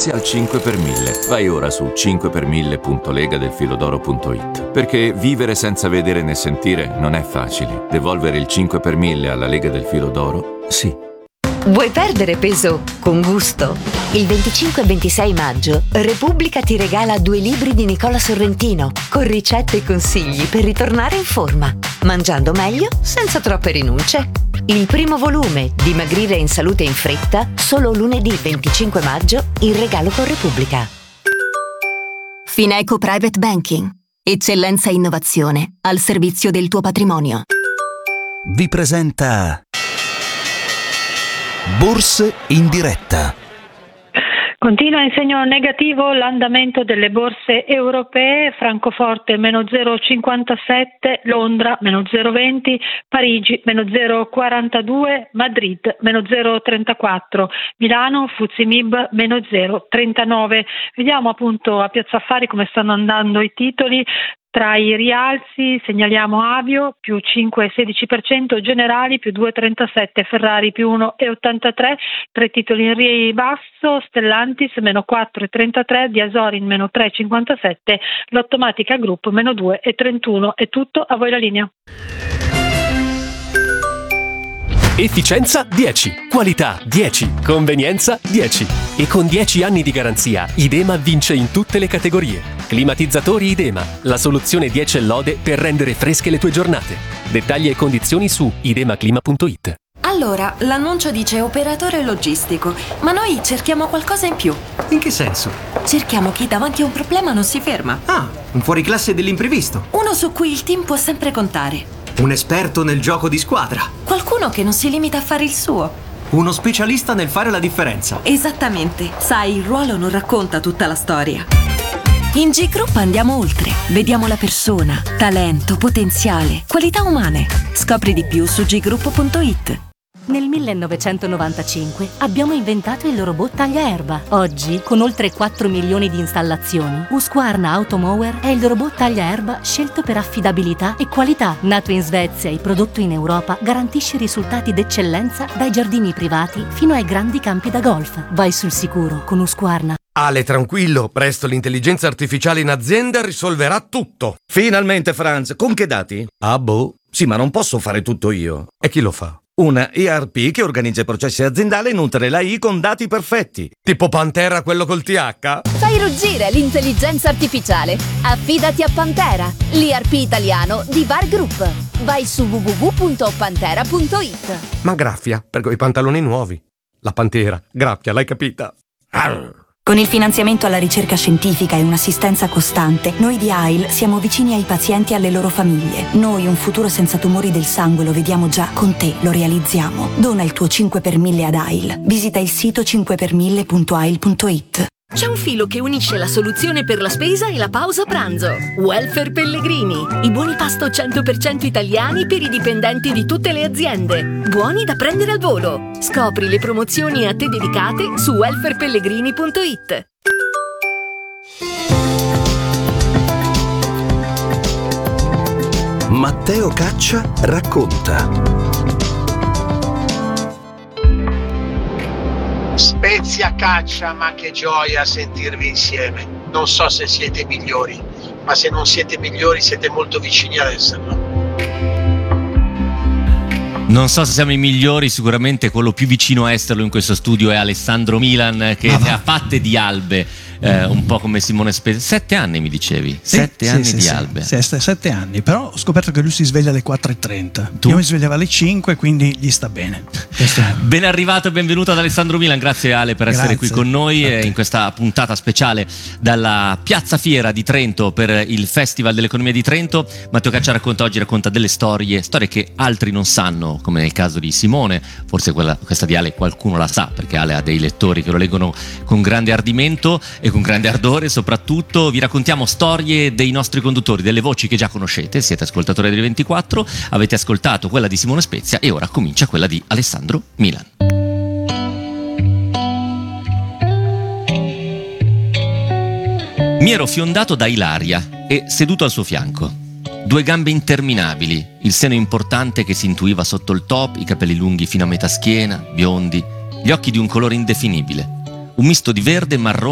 grazie al 5 per 1000. Vai ora su 5per1000.legadelfilodoro.it, perché vivere senza vedere né sentire non è facile. Devolvere il 5 per 1000 alla Lega del Filo d'Oro, sì. Vuoi perdere peso con gusto? Il 25 e 26 maggio Repubblica ti regala 2 libri di Nicola Sorrentino con ricette e consigli per ritornare in forma, mangiando meglio senza troppe rinunce. Il primo volume, Dimagrire in salute in fretta, solo lunedì 25 maggio in regalo con Repubblica. Fineco Private Banking. Eccellenza e innovazione al servizio del tuo patrimonio. Vi presenta Borse in diretta. Continua in segno negativo l'andamento delle borse europee. Francoforte meno 0,57, Londra meno 0,20, Parigi meno 0,42, Madrid meno 0,34, Milano FTSE MIB meno 0,39. Vediamo appunto a Piazza Affari come stanno andando i titoli. Tra i rialzi segnaliamo Avio più 5,16%, Generali più 2,37%, Ferrari più 1,83%, 3 titoli in ribasso, Stellantis meno 4,33%, Diasorin meno 3,57%, l'Automatica Group meno 2,31%. È tutto, a voi la linea. Efficienza 10, qualità 10, convenienza 10. E con 10 anni di garanzia, Idema vince in tutte le categorie. Climatizzatori Idema, la soluzione 10 lode per rendere fresche le tue giornate. Dettagli e condizioni su idemaclima.it. Allora, l'annuncio dice operatore logistico, ma noi cerchiamo qualcosa in più. In che senso? Cerchiamo chi davanti a un problema non si ferma. Ah, un fuoriclasse dell'imprevisto. Uno su cui il team può sempre contare. Un esperto nel gioco di squadra. Qualcuno che non si limita a fare il suo. Uno specialista nel fare la differenza. Esattamente. Sai, il ruolo non racconta tutta la storia. In G-Group andiamo oltre. Vediamo la persona, talento, potenziale, qualità umane. Scopri di più su group.it. Nel 1995 abbiamo inventato il robot tagliaerba. Oggi, con oltre 4 milioni di installazioni, Husqvarna Automower è il robot tagliaerba scelto per affidabilità e qualità. Nato in Svezia e prodotto in Europa, garantisce risultati d'eccellenza dai giardini privati fino ai grandi campi da golf. Vai sul sicuro con Husqvarna. Ale, tranquillo, presto l'intelligenza artificiale in azienda risolverà tutto. Finalmente, Franz, con che dati? Ah, boh. Sì, ma non posso fare tutto io. E chi lo fa? Una ERP che organizza i processi aziendali e nutre l'AI con dati perfetti. Tipo Pantera, quello col TH? Fai ruggire l'intelligenza artificiale. Affidati a Pantera, l'ERP italiano di VAR Group. Vai su www.pantera.it. Ma graffia, per quei pantaloni nuovi. La Pantera, graffia, l'hai capita? Arr. Con il finanziamento alla ricerca scientifica e un'assistenza costante, noi di AIL siamo vicini ai pazienti e alle loro famiglie. Noi un futuro senza tumori del sangue lo vediamo già, con te lo realizziamo. Dona il tuo 5 per 1000 ad AIL. Visita il sito 5per1000.ail.it. C'è un filo che unisce la soluzione per la spesa e la pausa pranzo. Welfare Pellegrini. I buoni pasto 100% italiani per i dipendenti di tutte le aziende. Buoni da prendere al volo. Scopri le promozioni a te dedicate su welfarepellegrini.it. Matteo Caccia racconta. Spezia Caccia, ma che gioia sentirvi insieme. Non so se siete migliori, ma se non siete migliori siete molto vicini ad esserlo. Non so se siamo i migliori, sicuramente quello più vicino a esserlo in questo studio è Alessandro Milan, che ne ha fatte di albe, un po' come Simone Spezia. 7 anni mi dicevi? 7 anni di albe. 7 anni, però ho scoperto che lui si sveglia alle 4:30. Tu? Io mi svegliavo alle 5, quindi gli sta bene. Ben arrivato e benvenuto ad Alessandro Milan, grazie Ale per essere qui con noi in questa puntata speciale dalla Piazza Fiera di Trento per il Festival dell'Economia di Trento. Matteo Caccia racconta delle storie che altri non sanno, come nel caso di Simone. Forse questa di Ale qualcuno la sa, perché Ale ha dei lettori che lo leggono con grande ardimento e con grande ardore. Soprattutto vi raccontiamo storie dei nostri conduttori, delle voci che già conoscete, siete ascoltatori del 24, avete ascoltato quella di Simone Spezia e ora comincia quella di Alessandro Milan. Mi ero fiondato da Ilaria e seduto al suo fianco. 2 gambe interminabili, il seno importante che si intuiva sotto il top, i capelli lunghi fino a metà schiena, biondi, gli occhi di un colore indefinibile, un misto di verde, marrone